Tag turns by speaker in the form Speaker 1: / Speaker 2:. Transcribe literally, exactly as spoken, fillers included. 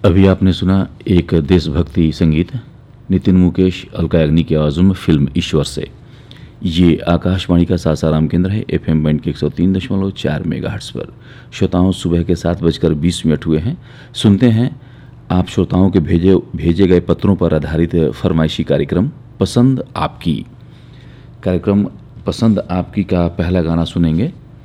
Speaker 1: अभी आपने सुना एक देशभक्ति संगीत नितिन मुकेश अलका याग्निक की आवाज़ों में फिल्म ईश्वर से। ये आकाशवाणी का सासाराम केंद्र है, एफएम बैंड के एक सौ तीन दशमलव चार मेगाहर्ट्ज़ पर। श्रोताओं, सुबह के सात बजकर बीस मिनट हुए हैं। सुनते हैं आप श्रोताओं के भेजे भेजे गए पत्रों पर आधारित फरमाइशी कार्यक्रम पसंद आपकी। कार्यक्रम पसंद आपकी का पहला गाना सुनेंगे